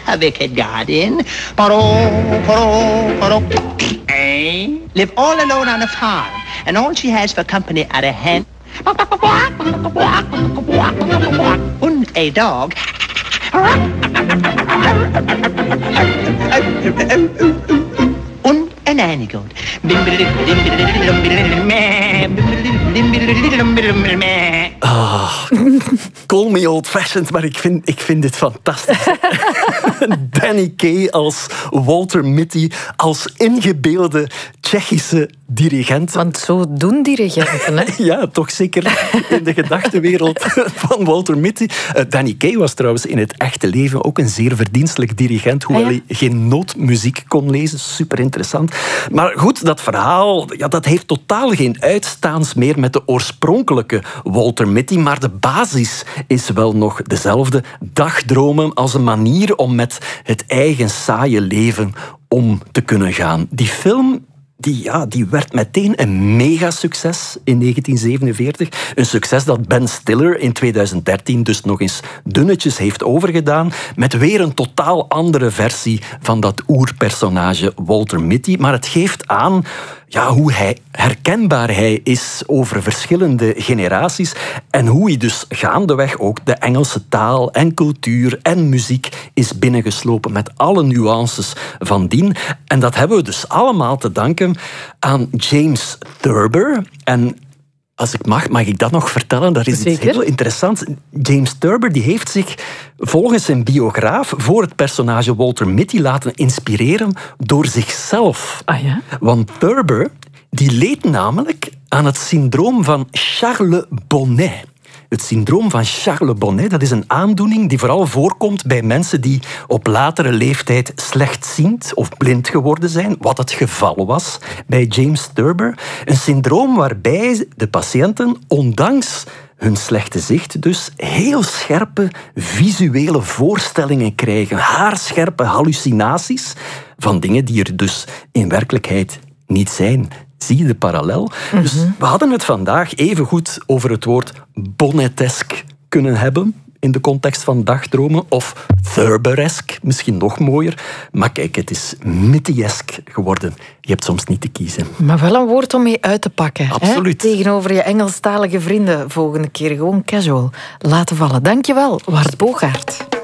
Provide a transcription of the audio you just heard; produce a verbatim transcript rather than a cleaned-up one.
a wicked garden. Paro, paro, paro. Eh? Live all alone on a farm, and all she has for company are a hen and a dog. And an nanny goat. Ah, call me old-fashioned, maar ik vind, ik vind dit fantastisch. Danny Kaye als Walter Mitty, als ingebeelde Tsjechische dirigent. Want zo doen dirigenten, hè? Ja, toch zeker in de gedachtenwereld van Walter Mitty. Uh, Danny Kaye was trouwens in het echte leven ook een zeer verdienstelijk dirigent, hoewel ah, ja? hij geen nootmuziek kon lezen. Super interessant. Maar goed, dat verhaal ja, dat heeft totaal geen uitstaans meer met de oorspronkelijke Walter Mitty, maar de basis is wel nog dezelfde. Dagdromen als een manier om met het eigen saaie leven om te kunnen gaan. Die film Die, ja, die werd meteen een megasucces in negentien zevenenveertig. Een succes dat Ben Stiller in tweeduizend dertien dus nog eens dunnetjes heeft overgedaan, met weer een totaal andere versie van dat oerpersonage Walter Mitty. Maar het geeft aan ja, hoe hij, herkenbaar hij is over verschillende generaties en hoe hij dus gaandeweg ook de Engelse taal en cultuur en muziek is binnengeslopen met alle nuances van dien. En dat hebben we dus allemaal te danken aan James Thurber. En als ik mag, mag ik dat nog vertellen? Dat is iets heel interessants. James Thurber die heeft zich volgens zijn biograaf voor het personage Walter Mitty laten inspireren door zichzelf. Ah ja? Want Thurber die leed namelijk aan het syndroom van Charles Bonnet. Het syndroom van Charles Bonnet, dat is een aandoening die vooral voorkomt bij mensen die op latere leeftijd slechtziend of blind geworden zijn, wat het geval was bij James Thurber. Een syndroom waarbij de patiënten, ondanks hun slechte zicht dus, heel scherpe visuele voorstellingen krijgen, haarscherpe hallucinaties van dingen die er dus in werkelijkheid niet zijn. Zie je de parallel? Mm-hmm. Dus we hadden het vandaag even goed over het woord bonnetesk kunnen hebben in de context van dagdromen, of Thurberesk, misschien nog mooier. Maar kijk, het is Mitty-esk geworden. Je hebt soms niet te kiezen. Maar wel een woord om mee uit te pakken. Absoluut. Hè? Tegenover je Engelstalige vrienden volgende keer gewoon casual laten vallen. Dankjewel, Wart Bogaert.